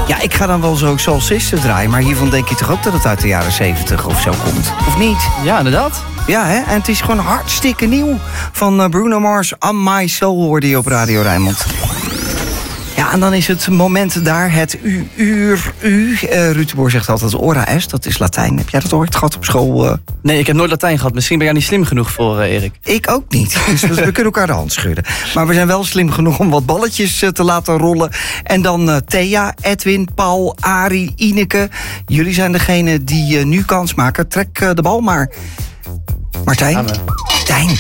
Ja, ik ga dan wel zo Soul Sister draaien, maar hiervan denk je toch ook dat het uit de jaren 70 of zo komt? Of niet? Ja, inderdaad. Ja, hè? En het is gewoon hartstikke nieuw. Van Bruno Mars, On My Soul hoorde je op Radio Rijnmond. Ja, en dan is het moment daar, het uur. Ruud de Boer zegt altijd ora est, dat is Latijn. Heb jij dat ooit gehad op school? Nee, ik heb nooit Latijn gehad. Misschien ben jij niet slim genoeg voor, Erik. Ik ook niet, dus we kunnen elkaar de hand schudden. Maar we zijn wel slim genoeg om wat balletjes te laten rollen. En dan Thea, Edwin, Paul, Arie, Ineke. Jullie zijn degene die nu kans maken. Trek de bal maar. Martijn? Tijn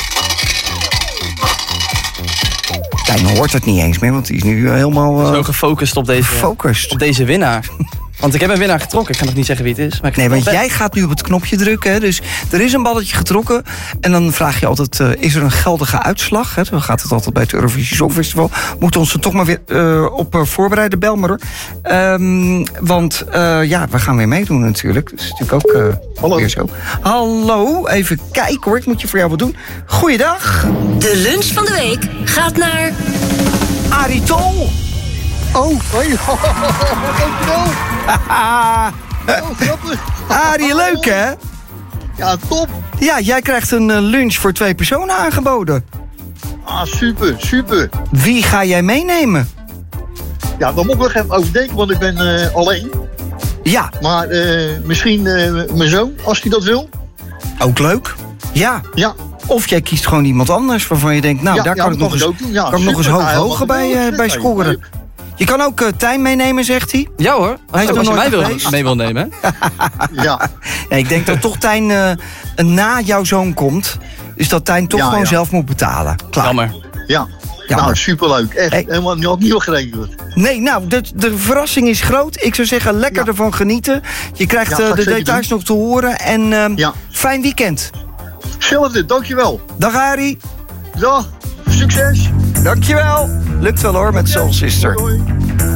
hoort het niet eens meer, want die is nu helemaal... Zo gefocust op deze winnaar. Want ik heb een winnaar getrokken. Ik ga nog niet zeggen wie het is. Maar nee, want jij gaat nu op het knopje drukken. Hè? Dus er is een balletje getrokken. En dan vraag je altijd, is er een geldige uitslag? Hè? Dan gaat het altijd bij het Eurovisie Songfestival. Moeten ons er toch maar weer op voorbereiden. Bel maar hoor. Want we gaan weer meedoen natuurlijk. Dat is natuurlijk ook weer zo. Hallo, even kijken hoor. Ik moet je voor jou wat doen. Goeiedag. De lunch van de week gaat naar... Arie Tol. Oh, hoi. Dankjewel. Grappig. Arie, leuk hè? Ja, top. Ja, jij krijgt een lunch voor 2 personen aangeboden. Ah, super. Wie ga jij meenemen? Ja, dan moet ik nog even overdenken, want ik ben alleen. Ja. Maar misschien mijn zoon, als hij dat wil. Ook leuk. Ja. Of jij kiest gewoon iemand anders waarvan je denkt... nou, daar kan ik nog eens hoog bij scoren. Leuk. Je kan ook Tijn meenemen, zegt hij. Ja hoor, als je mij mee wil nemen. Ja, ik denk dat toch Tijn na jouw zoon komt. Dus dat Tijn toch gewoon zelf moet betalen. Klaar. Jammer. Ja. Nou, superleuk. Echt, helemaal niet geregeld. Nee, nou, de verrassing is groot. Ik zou zeggen, lekker ervan genieten. Je krijgt de details nog te horen. En fijn weekend. Hetzelfde, dankjewel. Dag Arie. Dag, succes. Dankjewel. Lukt wel hoor, met Soul Sister. Hoi.